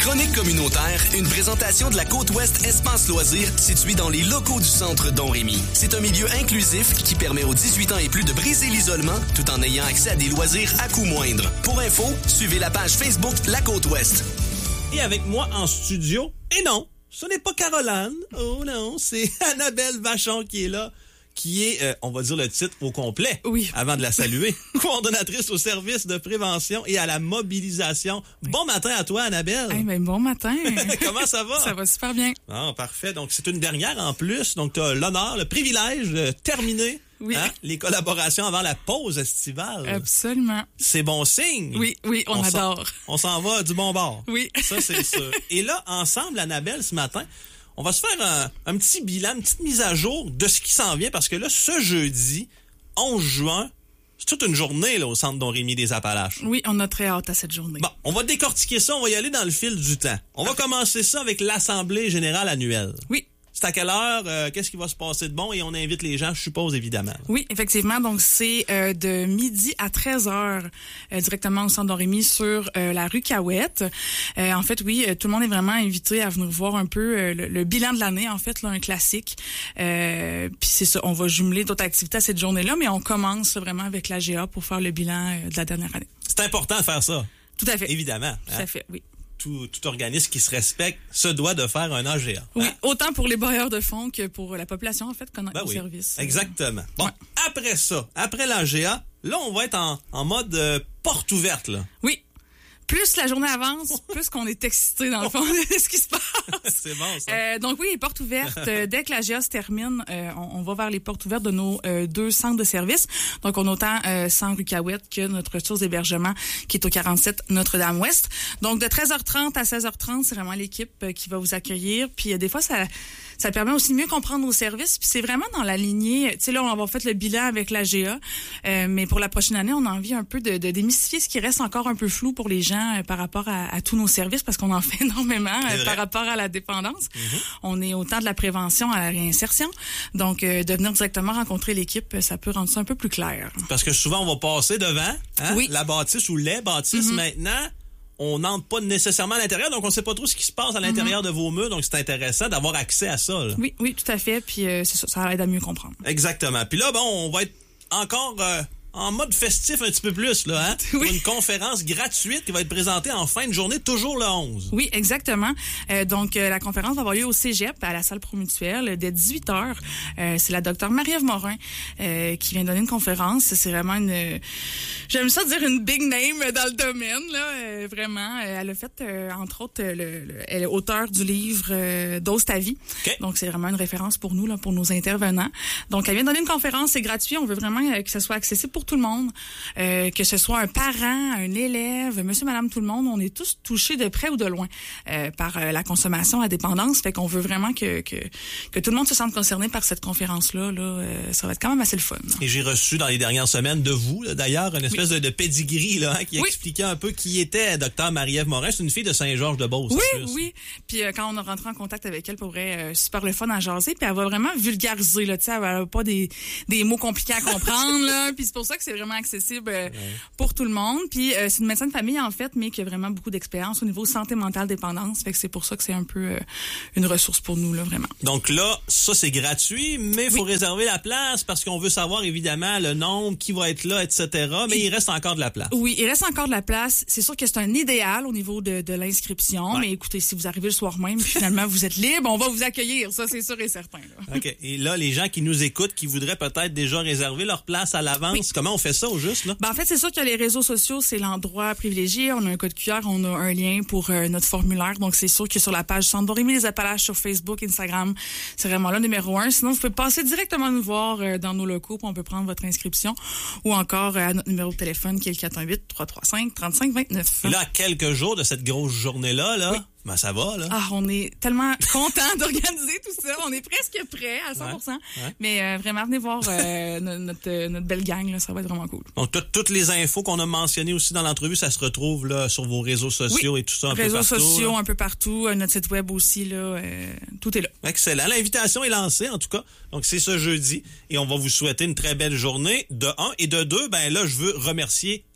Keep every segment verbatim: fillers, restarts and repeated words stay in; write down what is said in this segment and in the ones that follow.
Chroniques communautaires, une présentation de la Côte-Ouest Espace Loisirs située dans les locaux du centre Don Rémy. C'est un milieu inclusif qui permet aux dix-huit ans et plus de briser l'isolement tout en ayant accès à des loisirs à coût moindre. Pour info, suivez la page Facebook La Côte-Ouest. Et avec moi en studio, et non, ce n'est pas Caroline, oh non, c'est Annabelle Vachon qui est là, qui est, euh, on va dire le titre au complet, oui, avant de la saluer, coordonnatrice au service de prévention et à la mobilisation. Oui. Bon matin à toi, Annabelle. Eh ben, bon matin. Comment ça va? Ça va super bien. Ah, parfait. Donc, c'est une dernière en plus. Donc, tu as l'honneur, le privilège de terminer oui. hein, les collaborations avant la pause estivale. Absolument. C'est bon signe. Oui, oui, on, on adore. On s'en va du bon bord. Oui. Ça, c'est sûr. Et là, ensemble, Annabelle, ce matin, on va se faire un, un petit bilan, une petite mise à jour de ce qui s'en vient, parce que là, ce jeudi, onze juin, c'est toute une journée là, au centre Don Rémy des Appalaches. Oui, on a très hâte à cette journée. Bon, on va décortiquer ça, on va y aller dans le fil du temps. On va commencer ça avec l'Assemblée générale annuelle. Oui. C'est à quelle heure? Euh, qu'est-ce qui va se passer de bon? Et on invite les gens, je suppose, évidemment. Oui, effectivement. Donc, c'est euh, de midi à treize heures euh, directement au centre Don Rémy sur euh, la rue Cahouette. Euh, en fait, oui, euh, tout le monde est vraiment invité à venir voir un peu euh, le, le bilan de l'année, en fait, là, un classique. Euh, Puis c'est ça, on va jumeler d'autres activités à cette journée-là, mais on commence vraiment avec l'A G A pour faire le bilan euh, de la dernière année. C'est important de faire ça. Tout à fait. Évidemment. Tout hein? à fait, oui. Tout, tout organisme qui se respecte se doit de faire un A G A. Hein? Oui, autant pour les bailleurs de fonds que pour la population, en fait, qu'on a ben au oui, service. Exactement. Bon, ouais. Après ça, après l'A G A, là, on va être en, en mode euh, porte ouverte, là. Oui. Plus la journée avance, plus qu'on est excité dans le fond de ce qui se passe. C'est bon, ça. Euh, donc oui, les portes ouvertes. Euh, dès que la G A se termine, euh, on, on va vers les portes ouvertes de nos euh, deux centres de service. Donc on a autant euh, cent rue Cahouette que notre ressource d'hébergement qui est au quarante-sept Notre-Dame-Ouest. Donc de treize heures trente à seize heures trente, c'est vraiment l'équipe euh, qui va vous accueillir. Puis euh, des fois, ça... Ça permet aussi de mieux comprendre nos services. Puis c'est vraiment dans la lignée. Tu sais, là, on va avoir fait le bilan avec l'A G A. Euh, mais pour la prochaine année, on a envie un peu de, de démystifier ce qui reste encore un peu flou pour les gens euh, par rapport à, à tous nos services, parce qu'on en fait énormément euh, par rapport à la dépendance. Mm-hmm. On est autant de la prévention à la réinsertion. Donc, euh, de venir directement rencontrer l'équipe, ça peut rendre ça un peu plus clair. Parce que souvent, on va passer devant hein, oui. la bâtisse ou les bâtisses. Mm-hmm. Maintenant, on n'entre pas nécessairement à l'intérieur, donc on ne sait pas trop ce qui se passe à l'intérieur mm-hmm. de vos murs, donc c'est intéressant d'avoir accès à ça. Là. Oui, oui, tout à fait, puis euh, c'est ça, ça aide à mieux comprendre. Exactement. Puis là, bon, on va être encore euh, en mode festif un petit peu plus, là, hein? Oui. Pour une conférence gratuite qui va être présentée en fin de journée, toujours le onze. Oui, exactement. Euh, donc, euh, la conférence va avoir lieu au Cégep, à la salle Promutuelle, dès dix-huit heures. Euh, c'est la docteure Marie-Ève Morin euh, qui vient donner une conférence. C'est vraiment une... Euh, j'aime ça dire une big name dans le domaine, là. Euh, vraiment, euh, elle a fait, euh, entre autres, euh, le, le, elle est auteure du livre euh, Dose ta vie. Okay. Donc, c'est vraiment une référence pour nous, là, pour nos intervenants. Donc, elle vient donner une conférence, c'est gratuit. On veut vraiment euh, que ce soit accessible pour tout le monde, euh, que ce soit un parent, un élève, monsieur, madame, tout le monde, on est tous touchés de près ou de loin euh, par euh, la consommation, la dépendance. Fait qu'on veut vraiment que, que que tout le monde se sente concerné par cette conférence-là. Là, euh, ça va être quand même assez le fun. Et j'ai reçu dans les dernières semaines de vous, là, d'ailleurs, une espèce oui. de, de pedigree là, hein, qui oui. expliquait un peu qui était docteur Marie-Ève Morin. C'est une fille de Saint-Georges-de-Beauce. Oui, oui. Puis euh, quand on a rentré en contact avec elle, pour vrai, euh, super le fun à jaser. Puis elle va vraiment vulgariser. Là, tu sais, elle va pas des des mots compliqués à comprendre. Là. Puis c'est pour ça que c'est vraiment accessible euh, ouais. pour tout le monde. Puis euh, c'est une médecin de famille, en fait, mais qui a vraiment beaucoup d'expérience au niveau santé mentale, dépendance. Fait que c'est pour ça que c'est un peu euh, une ressource pour nous, là, vraiment. Donc là, ça, c'est gratuit, mais il faut oui. réserver la place parce qu'on veut savoir, évidemment, le nombre, qui va être là, et cetera. Mais il, il reste encore de la place. Oui, il reste encore de la place. C'est sûr que c'est un idéal au niveau de, de l'inscription. Ouais. Mais écoutez, si vous arrivez le soir même, finalement, vous êtes libre, on va vous accueillir. Ça, c'est sûr et certain. Là. OK. Et là, les gens qui nous écoutent, qui voudraient peut-être déjà réserver leur place à l'avance, oui. comment on fait ça au juste, là? Ben, en fait, c'est sûr que les réseaux sociaux, c'est l'endroit privilégié. On a un code Q R, on a un lien pour euh, notre formulaire. Donc, c'est sûr que sur la page Centre Don Rémy des Appalaches sur Facebook, Instagram, c'est vraiment le numéro un. Sinon, vous pouvez passer directement nous voir euh, dans nos locaux, puis on peut prendre votre inscription, ou encore euh, à notre numéro de téléphone qui est le quatre un huit, trois trois cinq, trois cinq deux neuf. Et là, à quelques jours de cette grosse journée-là, là, oui. ben ça va, là. Ah, on est tellement contents d'organiser tout ça. On est presque prêts à cent pour cent. Ouais, ouais. Mais euh, vraiment, venez voir euh, notre, euh, notre belle gang, là, ça va être vraiment cool. Donc, t- toutes les infos qu'on a mentionnées aussi dans l'entrevue, ça se retrouve là sur vos réseaux sociaux oui. et tout ça un réseaux peu partout. Réseaux sociaux là. un peu partout, euh, notre site web aussi, là, euh, tout est là. Excellent. L'invitation est lancée, en tout cas. Donc, c'est ce jeudi et on va vous souhaiter une très belle journée, de un. Et de deux, ben là, je veux remercier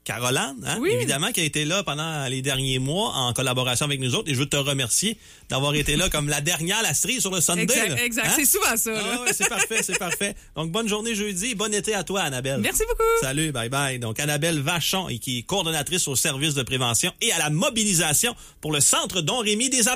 Caroline, hein, Oui. évidemment, qui a été là pendant les derniers mois en collaboration avec nous autres. Et je veux te remercier d'avoir été là comme la dernière la cerise sur le Sunday. Exact, là. exact. Hein? C'est souvent ça. Là. Ah ouais, c'est parfait, c'est parfait. Donc, bonne journée jeudi et bon été à toi, Annabelle. Merci beaucoup. Salut, bye bye. Donc, Annabelle Vachon, et qui est coordonnatrice au service de prévention et à la mobilisation pour le Centre Don Rémy des appels.